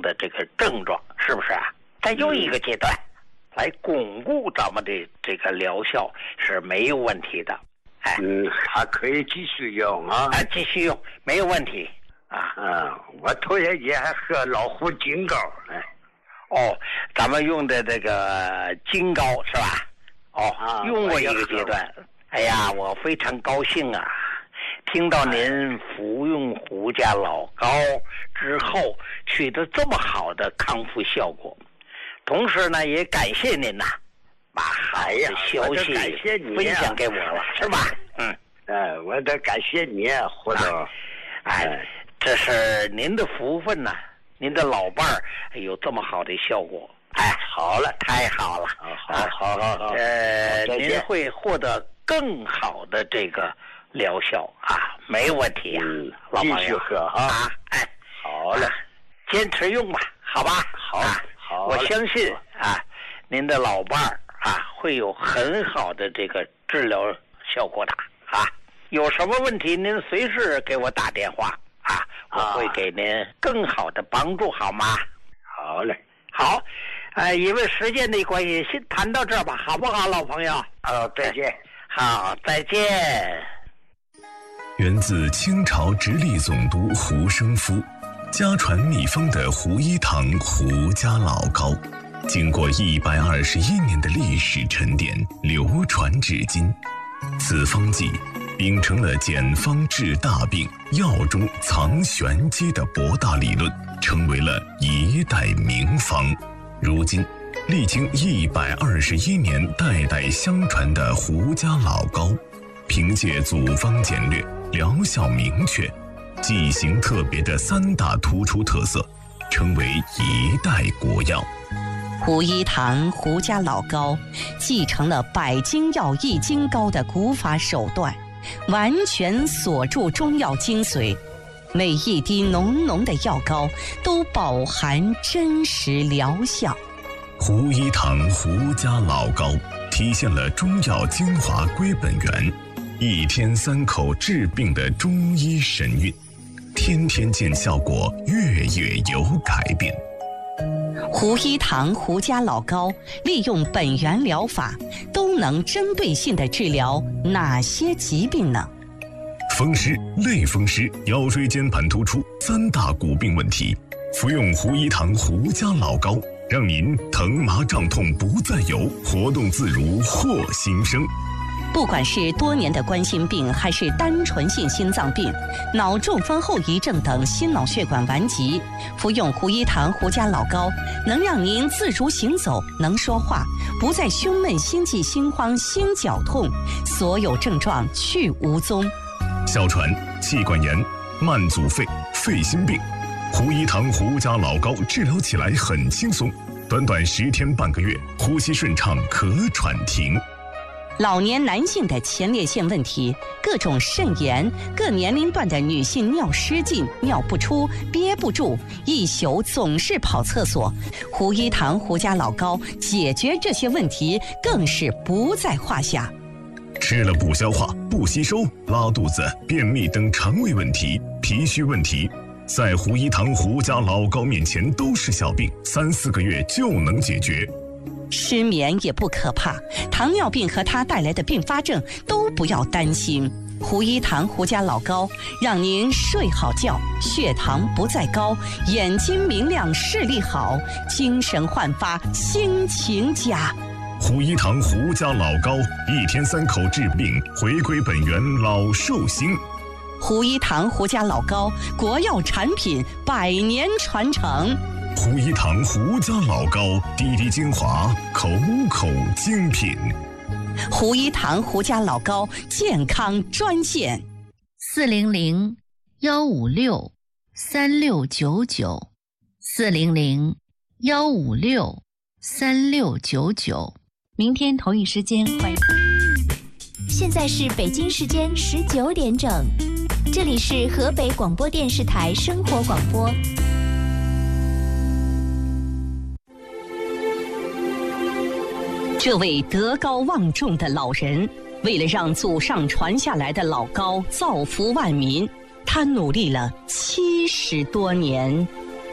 的这个症状，是不是啊？再用一个阶段来巩固咱们的这个疗效是没有问题的。哎， 还可以继续用啊？ 继续用没有问题啊。 我头些节还喝老虎金膏呢。 咱们用的这个金膏是吧？用过一个阶段。哎呀，我非常高兴啊！听到您服用胡家老膏之后取得这么好的康复效果，同时呢，也感谢您呐，把好的消息分享给我了，是吧？ 我得感谢你，胡总。 这是您的福分呐，您的老伴儿有这么好的效果。好了，太好了。好。您会获得更好的这个疗效啊，没问题呀，老朋友。 继续喝啊！好了， 坚持用吧，好吧？好，我相信您的老伴儿会有很好的这个治疗效果的啊。有什么问题您随时给我打电话我会给您更好的帮助，好吗？ 好嘞， 好。因为时间的关系，先谈到这儿吧，好不好，老朋友？ 再见。 好，再见。 源自清朝直隶总督胡生夫，家传秘方的胡一堂胡家老膏，经过121年的历史沉淀，流传至今。此方剂秉承了简方治大病、药中藏玄机的博大理论，成为了一代名方。如今历经121年代代相传的胡家老膏，凭借组方简略、疗效明确、剂型特别的3大突出特色，成为一代国药。 胡一堂胡家老膏继承了百金药易筋膏的古法手段，完全锁住中药精髓，每一滴浓浓的药膏都饱含真实疗效。 胡一堂胡家老膏体现了中药精华归本源，一天3口治病的中医神韵，天天见效果，月月有改变。 胡一堂胡家老膏利用本源疗法，都能针对性地治疗哪些疾病呢？ 风湿、类风湿、腰椎间盘突出3大骨病问题，服用胡一堂胡家老膏，让您疼麻胀痛不再有，活动自如获新生。 不管是多年的冠心病，还是单纯性心脏病、脑中风后遗症等心脑血管顽疾，服用胡一堂胡家老膏，能让您自如行走，能说话，不再胸闷、心悸、心慌、心绞痛，所有症状去无踪。 哮喘、气管炎、慢阻肺、肺心病，胡一堂胡家老膏治疗起来很轻松，短短10天半个月，呼吸顺畅，咳喘停。 老年男性的前列腺问题、各种肾炎，各年龄段的女性尿失禁、尿不出、憋不住，一宿总是跑厕所，胡一堂胡家老膏解决这些问题更是不在话下。 吃了不消化、不吸收、拉肚子、便秘等肠胃问题、脾虚问题，在胡一堂胡家老膏面前都是小病，3、4个月就能解决。 失眠也不可怕，糖尿病和它带来的并发症都不要担心。胡一堂胡家老膏让您睡好觉，血糖不再高，眼睛明亮，视力好，精神焕发，心情佳。 胡一堂胡家老膏，1天3口治病，回归本源，老寿星。 胡一堂胡家老膏，国药产品，100年传承。 胡一堂胡家老膏，滴滴精华，口口精品。 胡一堂胡家老膏健康专线 400-156-3699，400-156-3699。明天同一时间欢迎。 现在是北京时间19点整，这里是河北广播电视台生活广播。 这位德高望重的老人，为了让祖上传下来的老膏造福万民，他努力了70多年。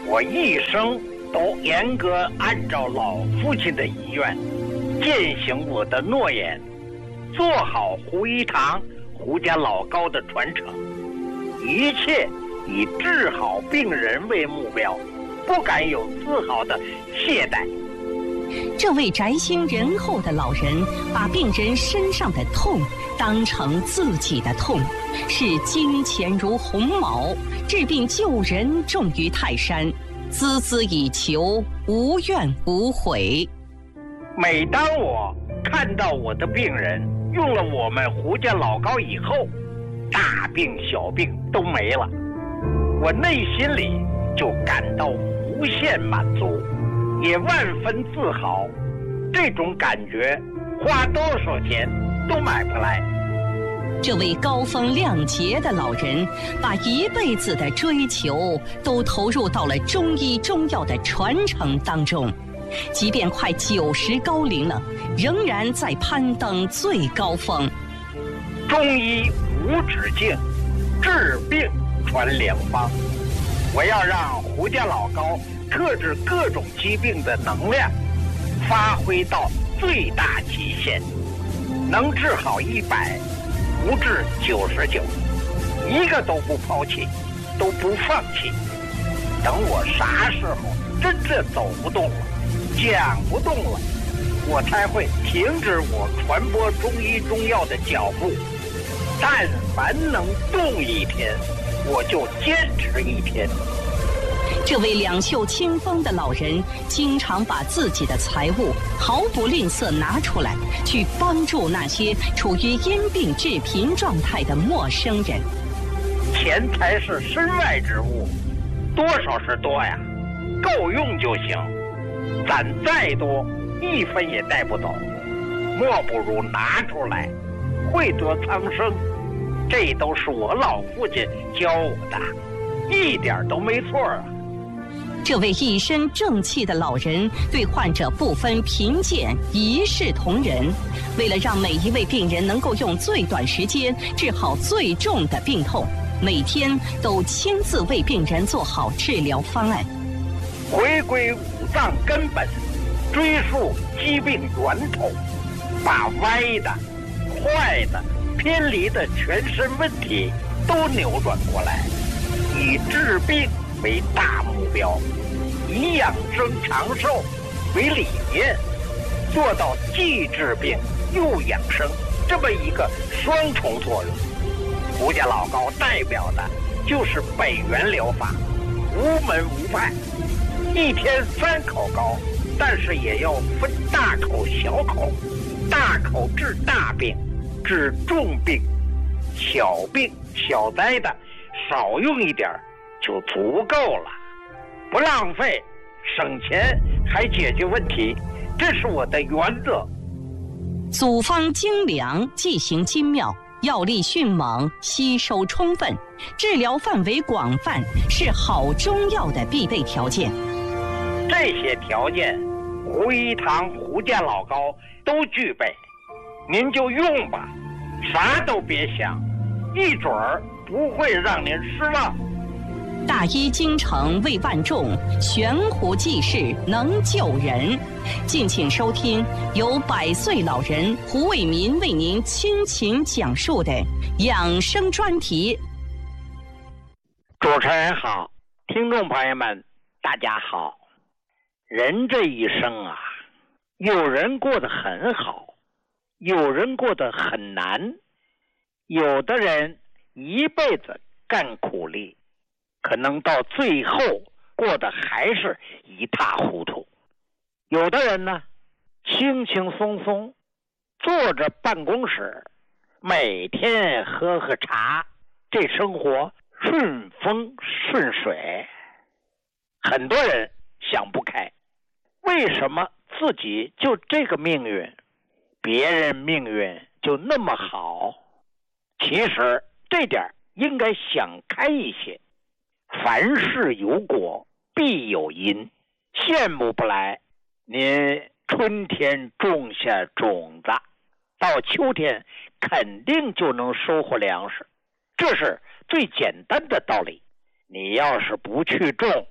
我一生都严格按照老父亲的遗愿，践行我的诺言，做好胡一堂胡家老高的传承，一切以治好病人为目标，不敢有丝毫的懈怠。 这位宅心仁厚的老人，把病人身上的痛当成自己的痛，视金钱如鸿毛，治病救人重于泰山，孜孜以求，无怨无悔。 每当我看到我的病人用了我们胡家老高以后，大病小病都没了，我内心里就感到无限满足，也万分自豪。这种感觉花多少钱都买不来。 这位高风亮节的老人，把一辈子的追求都投入到了中医中药的传承当中，即便快90高龄了，仍然在攀登最高峰。 中医无止境，治病传良方。我要让胡家老高克制各种疾病的能量发挥到最大极限，能治好100，不治99，一个都不抛弃，都不放弃。等我啥时候真正走不动了，讲不动了，我才会停止我传播中医中药的脚步。但凡能动一天，我就坚持一天。 这位两袖清风的老人，经常把自己的财物毫不吝啬拿出来，去帮助那些处于因病致贫状态的陌生人。 钱财是身外之物，多少是多呀，够用就行。攒再多，1分也带不走，莫不如拿出来，惠泽苍生。这都是我老父亲教我的，一点都没错啊。 这位一身正气的老人对患者不分贫贱，一视同仁。为了让每一位病人能够用最短时间治好最重的病痛，每天都亲自为病人做好治疗方案。 回归五脏根本，追溯疾病源头，把歪的、坏的、偏离的全身问题都扭转过来，以治病为大目标，以养生长寿为理念，做到既治病又养生这么一个双重作用。胡家老高代表的就是北元疗法，无门无派，一天3口高，但是也要分大口小口，大口治大病，治重病，小病小灾的少用一点就足够了，不浪费，省钱还解决问题，这是我的原则。 组方精良，剂型精妙，药力迅猛，吸收充分，治疗范围广泛，是好中药的必备条件。 这些条件，胡一堂胡家老高都具备，您就用吧，啥都别想，一准儿不会让您失望。 大医精诚为万众，悬壶济世能救人。敬请收听由100岁老人胡卫民为您倾情讲述的养生专题。 主持人好，听众朋友们大家好。人这一生啊，有人过得很好，有人过得很难，有的人一辈子干苦力，可能到最后过得还是一塌糊涂。有的人呢，轻轻松松坐着办公室，每天喝喝茶，这生活顺风顺水。很多人想不开，为什么自己就这个命运，别人命运就那么好？其实这点应该想开一些。凡事有果必有因，羡慕不来。您春天种下种子，到秋天肯定就能收获粮食，这是最简单的道理。你要是不去种，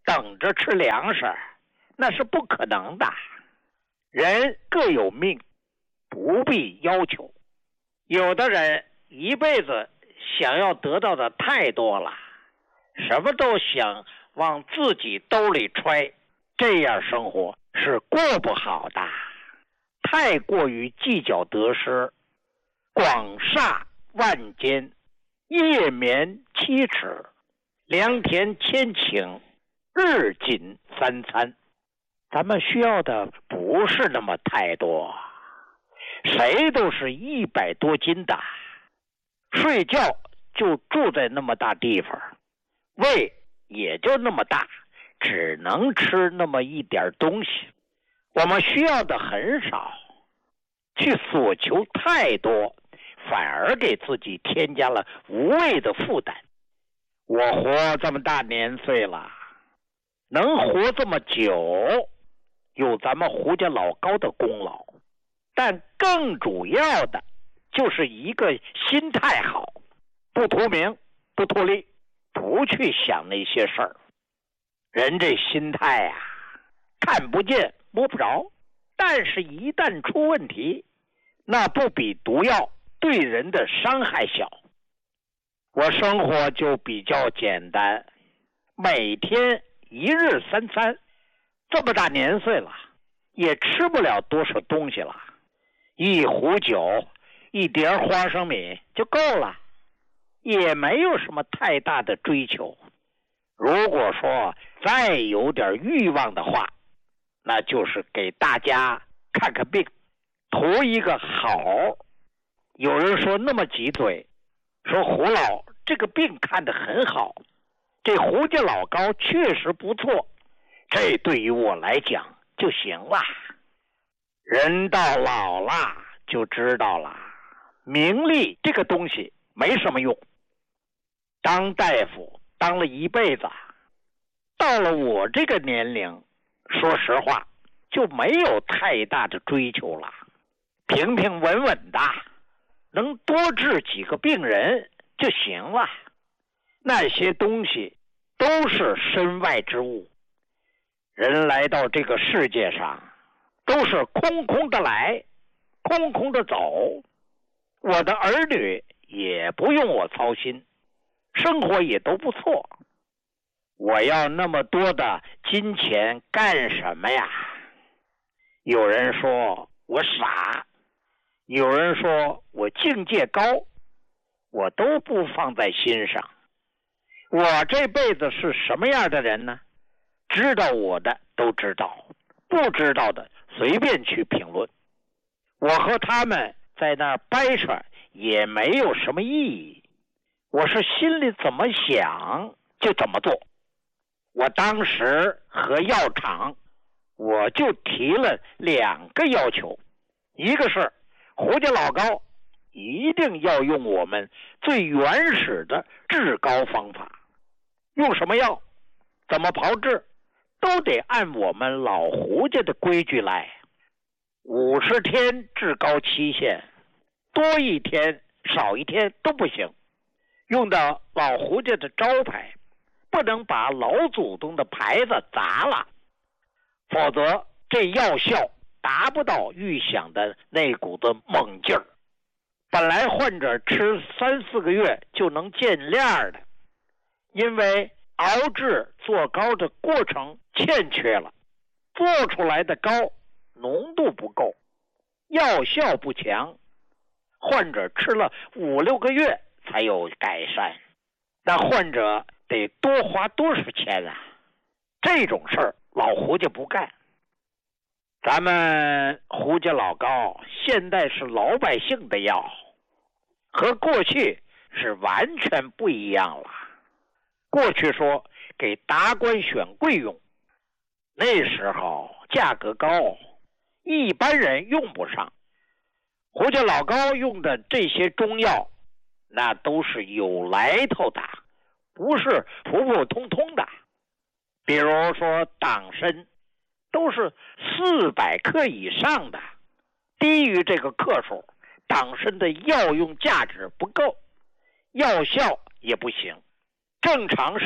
等着吃粮食，那是不可能的。人各有命，不必要求。有的人一辈子想要得到的太多了，什么都想往自己兜里揣，这样生活是过不好的。太过于计较得失，广厦万间，夜眠7尺，良田千顷，日仅3餐。咱们需要的不是那么太多，谁都是100多斤的，睡觉就住在那么大地方，胃也就那么大，只能吃那么一点东西。我们需要的很少，去索求太多，反而给自己添加了无谓的负担。我活这么大年岁了，能活这么久，有咱们胡家老高的功劳，但更主要的就是一个心态好，不图名，不图利，不去想那些事儿。人这心态啊，看不见摸不着，但是一旦出问题，那不比毒药对人的伤害小。我生活就比较简单，每天1日3餐，这么大年岁了，也吃不了多少东西了，一壶酒，一碟花生米就够了，也没有什么太大的追求。如果说再有点欲望的话，那就是给大家看看病，图一个好。有人说那么挤嘴，说胡老这个病看得很好，这胡家老高确实不错，这对于我来讲就行了。人到老了就知道了，名利这个东西没什么用。当大夫当了一辈子，到了我这个年龄，说实话就没有太大的追求了，平平稳稳的，能多治几个病人就行了。那些东西都是身外之物，人来到这个世界上都是空空的来，空空的走。我的儿女也不用我操心，生活也都不错。我要那么多的金钱干什么呀？有人说我傻，有人说我境界高，我都不放在心上。我这辈子是什么样的人呢？知道我的都知道，不知道的随便去评论。我和他们在那儿掰扯也没有什么意义，我是心里怎么想就怎么做。我当时和药厂我就提了2个要求，一个是胡家老高一定要用我们最原始的治膏方法，用什么药怎么炮制都得按我们老胡家的规矩来。50天治膏期限，多一天少一天都不行，用到老胡家的招牌，不能把老祖宗的牌子砸了，否则这药效达不到预想的那股子猛劲儿。本来患者吃3-4个月就能见亮的，因为熬制做膏的过程欠缺了，做出来的膏浓度不够，药效不强，患者吃了5-6个月才有改善，那患者得多花多少钱啊？这种事儿老胡家不干。咱们胡家老高现在是老百姓的药，和过去是完全不一样了。过去说给达官选贵用，那时候价格高，一般人用不上。胡家老高用的这些中药，那都是有来头的，不是普普通通的。比如说党参，都是400克以上的，低于这个克数，党参的药用价值不够，药效也不行。正常是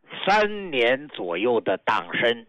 3年左右的党参，